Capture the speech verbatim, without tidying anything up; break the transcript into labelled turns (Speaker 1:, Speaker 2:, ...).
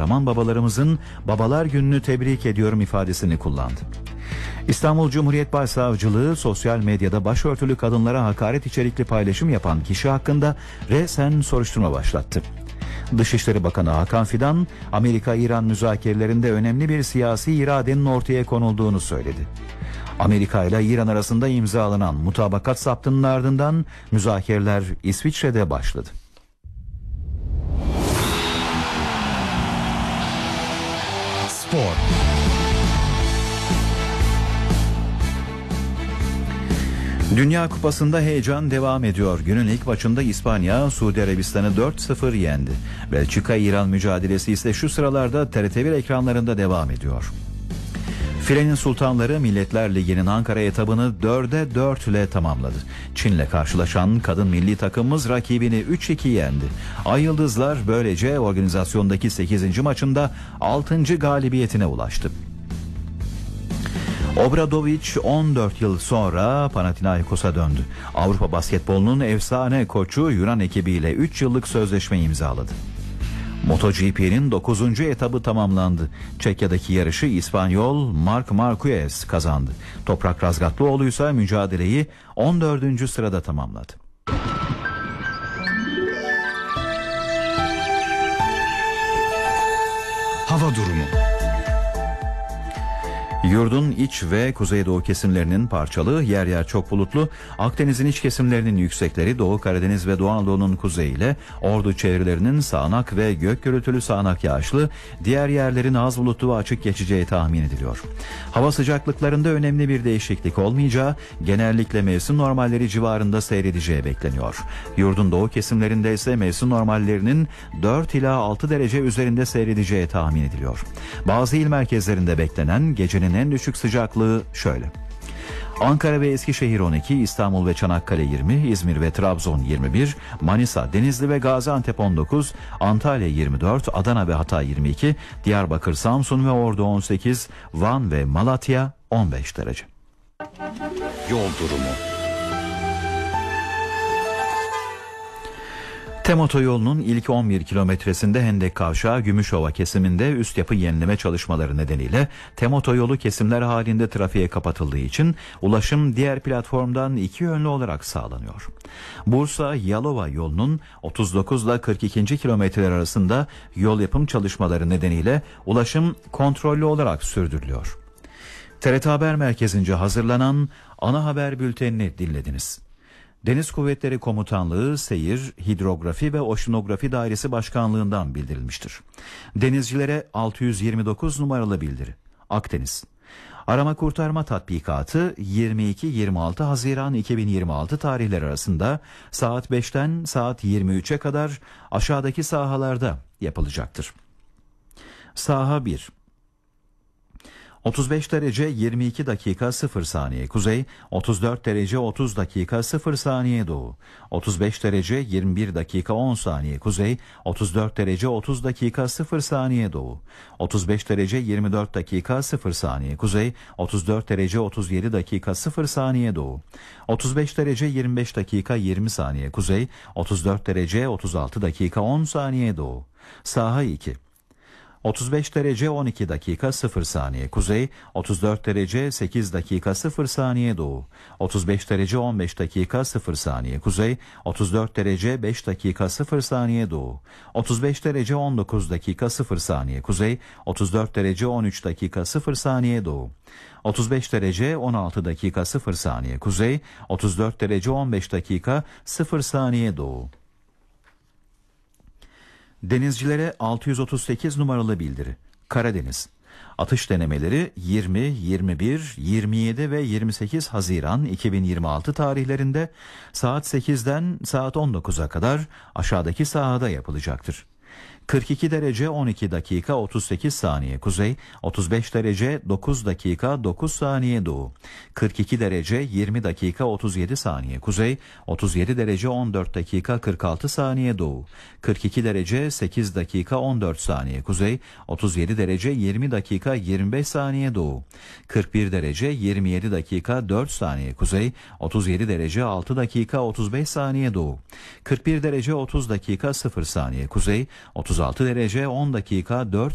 Speaker 1: kahraman babalarımızın Babalar Günü'nü tebrik ediyorum ifadesini kullandı. İstanbul Cumhuriyet Başsavcılığı sosyal medyada başörtülü kadınlara hakaret içerikli paylaşım yapan kişi hakkında resen soruşturma başlattı. Dışişleri Bakanı Hakan Fidan, Amerika-İran müzakerelerinde önemli bir siyasi iradenin ortaya konulduğunu söyledi. Amerika ile İran arasında imzalanan mutabakat saptının ardından müzakereler İsviçre'de başladı.
Speaker 2: Spor.
Speaker 1: Dünya Kupası'nda heyecan devam ediyor. Günün ilk maçında İspanya, Suudi Arabistan'ı dört sıfır yendi. Belçika-İran mücadelesi ise şu sıralarda T R T bir ekranlarında devam ediyor. Filenin Sultanları Milletler Ligi'nin Ankara etabını dörde dört ile tamamladı. Çin'le karşılaşan kadın milli takımımız rakibini üç iki yendi. Ay Yıldızlar böylece organizasyondaki sekizinci maçında altıncı galibiyetine ulaştı. Obradović on dört yıl sonra Panathinaikos'a döndü. Avrupa basketbolunun efsane koçu Yunan ekibiyle üç yıllık sözleşme imzaladı. MotoGP'nin dokuzuncu etabı tamamlandı. Çekya'daki yarışı İspanyol Marc Marquez kazandı. Toprak Razgatlıoğlu ise mücadeleyi on dördüncü sırada tamamladı.
Speaker 2: Hava durumu.
Speaker 1: Yurdun iç ve kuzeydoğu kesimlerinin parçalı, yer yer çok bulutlu, Akdeniz'in iç kesimlerinin yüksekleri, Doğu Karadeniz ve Doğu Anadolu'nun kuzeyiyle, Ordu çevrelerinin sağanak ve gök gürültülü sağanak yağışlı, diğer yerlerin az bulutlu ve açık geçeceği tahmin ediliyor. Hava sıcaklıklarında önemli bir değişiklik olmayacağı, genellikle mevsim normalleri civarında seyredeceği bekleniyor. Yurdun doğu kesimlerinde ise mevsim normallerinin dört ila altı derece üzerinde seyredeceği tahmin ediliyor. Bazı il merkezlerinde beklenen gecenin en düşük sıcaklığı şöyle: Ankara ve Eskişehir on iki, İstanbul ve Çanakkale yirmi, İzmir ve Trabzon yirmi bir, Manisa, Denizli ve Gaziantep on dokuz, Antalya yirmi dört, Adana ve Hatay yirmi iki, Diyarbakır, Samsun ve Ordu on sekiz, Van ve Malatya on beş derece.
Speaker 2: Yol durumu.
Speaker 1: TEM otoyolunun ilk on bir kilometresinde Hendek Kavşağı Gümüşova kesiminde üst yapı yenileme çalışmaları nedeniyle TEM otoyolu kesimler halinde trafiğe kapatıldığı için ulaşım diğer platformdan iki yönlü olarak sağlanıyor. Bursa-Yalova yolunun otuz dokuz ile kırk ikinci kilometreler arasında yol yapım çalışmaları nedeniyle ulaşım kontrollü olarak sürdürülüyor. T R T Haber Merkezi'nce hazırlanan ana haber bültenini dinlediniz. Deniz Kuvvetleri Komutanlığı Seyir, Hidrografi ve Oşinografi Dairesi Başkanlığı'ndan bildirilmiştir. Denizcilere altı yüz yirmi dokuz numaralı bildiri. Akdeniz. Arama kurtarma tatbikatı yirmi iki yirmi altı Haziran iki bin yirmi altı tarihler arasında saat beşten saat yirmi üçe kadar aşağıdaki sahalarda yapılacaktır. Saha bir. otuz beş derece yirmi iki dakika sıfır saniye kuzey, otuz dört derece otuz dakika sıfır saniye doğu, otuz beş derece yirmi bir dakika on saniye kuzey, otuz dört derece otuz dakika sıfır saniye doğu, otuz beş derece yirmi dört dakika sıfır saniye kuzey, otuz dört derece otuz yedi dakika sıfır saniye doğu, otuz beş derece yirmi beş dakika yirmi saniye kuzey, otuz dört derece otuz altı dakika on saniye doğu. Saha iki. otuz beş derece on iki dakika sıfır saniye kuzey, otuz dört derece sekiz dakika sıfır saniye doğu, otuz beş derece on beş dakika sıfır saniye kuzey, otuz dört derece beş dakika sıfır saniye doğu, otuz beş derece on dokuz dakika sıfır saniye kuzey, otuz dört derece on üç dakika sıfır saniye doğu, otuz beş derece on altı dakika sıfır saniye kuzey, otuz dört derece on beş dakika sıfır saniye doğu. Denizcilere altı yüz otuz sekiz numaralı bildiri. Karadeniz. Atış denemeleri yirmi, yirmi bir, yirmi yedi ve yirmi sekiz Haziran iki bin yirmi altı tarihlerinde saat sekizden saat on dokuza kadar aşağıdaki sahada yapılacaktır. kırk iki derece on iki dakika otuz sekiz saniye kuzey, otuz beş derece dokuz dakika dokuz saniye doğu, kırk iki derece yirmi dakika otuz yedi saniye kuzey, otuz yedi derece on dört dakika kırk altı saniye doğu, kırk iki derece sekiz dakika on dört saniye kuzey, otuz yedi derece yirmi dakika yirmi beş saniye doğu, kırk bir derece yirmi yedi dakika dört saniye kuzey, otuz yedi derece altı dakika otuz beş saniye doğu, kırk bir derece otuz dakika sıfır saniye kuzey, otuz altı derece on dakika dört